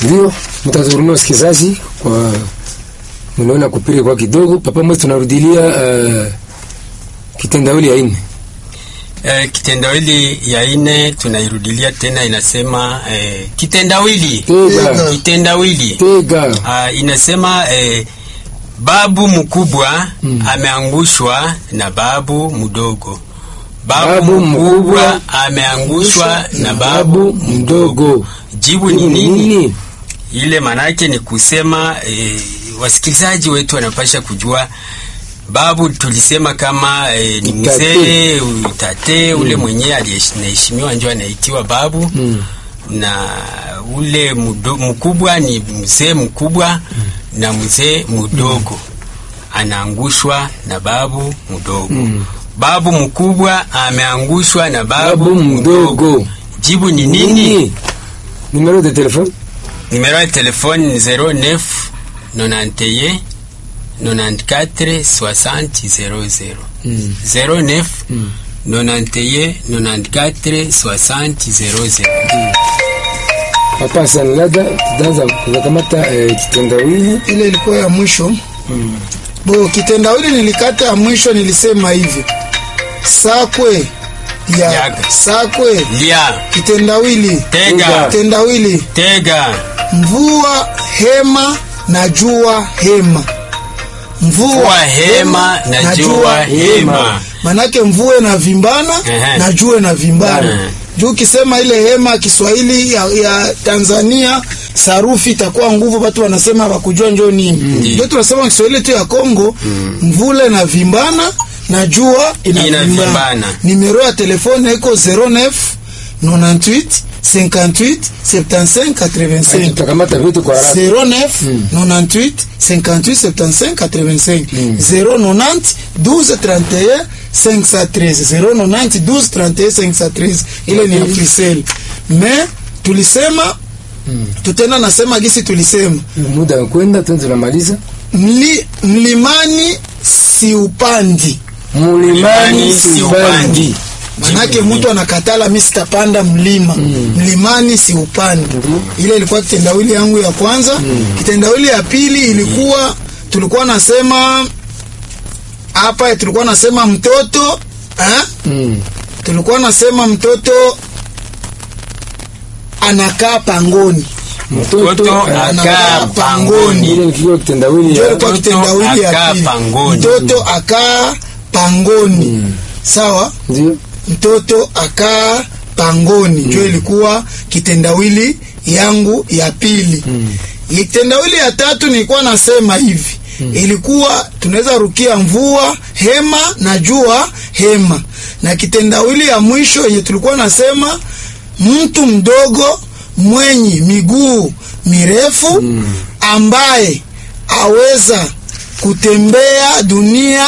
Ndio mtazurumia wasikilizaji kwa mnaona kupiri kwa kidogo. Papa mwe tunarudilia kitendawili ya ine. Kitendawili ya ine tunairudilia tena, inasema kitendawili. Kitendawili. Inasema babu mkubwa ameangushwa na babu mdogo. Babu mkubwa ameangushwa na babu mdogo. Jibu ni nini? Ile manake ni kusema wasikilizaji wetu wanapasha kujua babu tulisema kama ni mzee, utate, ule mwenye aliyeheshimiwa ndio anaitiwa babu. Na ule mkubwa ni mzee mkubwa, na mzee mdogo anaangushwa na babu mdogo. Babu mkubwa ameangushwa na babu mdogo. Jibu ni nini? Numero de téléphone? Numero ya telefoni ni 09 91 94 60 00. 09 91 94 60 00. Papa Sanlada tunaanza kukamata kitendawili. Ile ilikuwa ya mwisho. Bo kitendawili nilikata ya mwisho, nilisema hivi. Sakwe ya sakwe lia kitendawili tega kitendawili tega mvua hema na jua hema. Mvua hema na jua hema. Manake mvua na vimbana na jua na vimbana. Juu kisema ile hema Kiswahili ya Tanzania sarufi itakuwa nguvu, watu wanasema wakujua njoo nini. Ndio tunasema Kiswahili tu ya Kongo mvule na vimbana na jua inavimbana. Numero ya telefone iko 09 98 58 75 85. Tutakamata vitu kwa haraka. 09 98 58 75 85. 090 12 31 513. 090 12 31 513. Ile ni officiel. Mais tulisema tutena nasema gisi tulisema muda kwenda tunamaliza. Mlimani si upandi. Mlimani si upandi. Manake mtu anakatala mimi sitapanda mlima. Mlimani si upandi. Ile ilikuwa kitendawili yangu ya kwanza. Kitendawili ya pili ilikuwa tulikuwa nasema hapa, tulikuwa nasema mtoto tulikuwa nasema mtoto anakaa pangoni. Mtoto akaa pangoni. Ile ilikuwa kitendawili ya pili. Mtoto akaa pangoni. Sawa? Ndio. Mtoto akaa pangoni. Ndio ilikuwa kitendawili yangu ya pili. Kitendawili ya tatu nilikuwa nasema hivi. Ilikuwa tunaweza rukia mvua hema na jua hema. Na kitendawili ya mwisho yenye tulikuwa nasema mtu mdogo mwenye miguu mirefu ambaye aweza kutembea dunia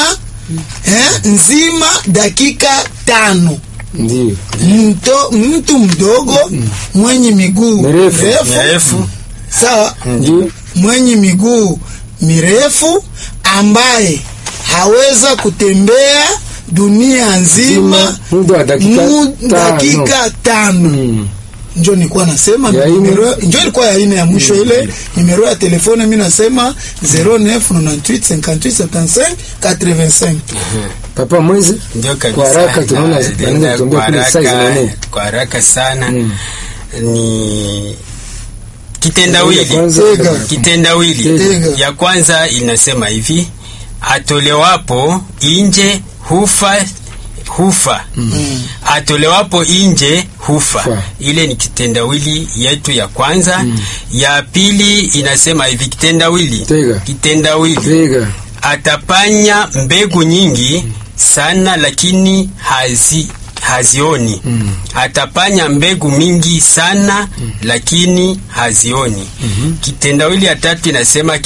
nzima dakika 5. Ndio. Mtu mdogo mwenye miguu mirefu. Sawa? Ndio. Mwenye miguu mirefu ambaye haweza kutembea dunia nzima muda dakika 5. Ndio nilikuwa nasema numero, ndio ilikuwa ya ine ya mwisho ile. Numero ya telefone mimi nasema 09 98 58 75 85. Papa Mwezi ndio kabisa. Kwa haraka tunaona anaanza kutuambia kuna size nani. Kwa haraka sana ni kitendawili. Kitendawili ya kwanza inasema hivi: atolewapo inje hufa. Atolewapo inje hufa. Ile ni kitendawili yetu ya kwanza. Ya pili inasema hivi kitendawili atapanya mbegu nyingi sana lakini hazioni. Atapanya mbegu mingi sana lakini hazioni. Kitendawili ya tatu inasema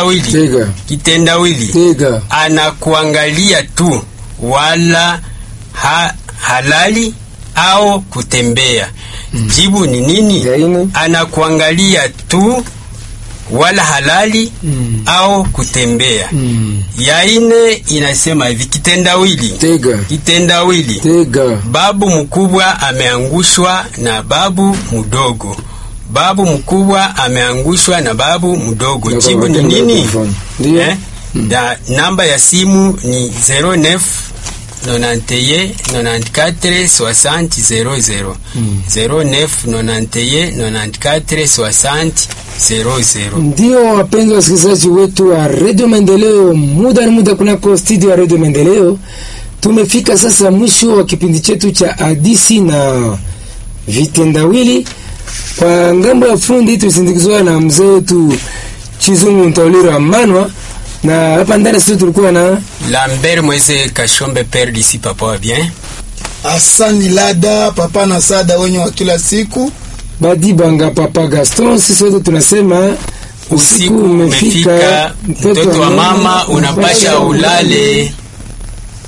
kitendawili anakuangalia tu wala halali au kutembea. Jibu ni nini? Anakuangalia tu wala halali au kutembea. Ya ine inasema hivi kitendawili babu mkubwa ameangushwa na babu mdogo. babu mkubwa ameangushwa na babu mdogo. Jibu ni nini? Da namba ya simu ni 09 91 94 60 00 09 91 94 60 00. Ndio wapenzi wasikilizaji wetu wa Radio Maendeleo, muda kunako studio ya Radio Maendeleo. Tumefika sasa mwisho wa kipindi chetu cha hadisi na vitendawili. Kwa ngambo ya fundi tusindikizwa na mzee wetu Chizungu Ntaulira Manwa, na hapa ndani sisi tulikuwa na Lambert Moise Kashombe Père d'ici papa wa bien. Asani Lada papa na sada wenye wa kila siku. Badi Banga papa Gaston. Sisi wote tunasema usiku umefika, mtoto wa mama unapasha ulale.